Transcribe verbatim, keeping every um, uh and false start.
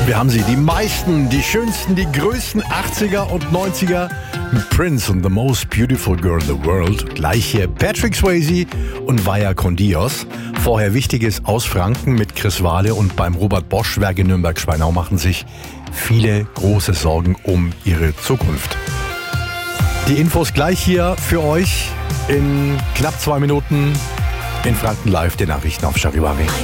Wir haben sie, die meisten, die schönsten, die größten achtziger und neunziger. Prince und The Most Beautiful Girl in the World. Gleich hier Patrick Swayze und Vaya con Dios. Vorher Wichtiges aus Franken mit Chris Wahle und beim Robert Bosch Werk in Nürnberg-Schweinau machen sich viele große Sorgen um ihre Zukunft. Die Infos gleich hier für euch in knapp zwei Minuten in Franken Live, den Nachrichten auf Charivari.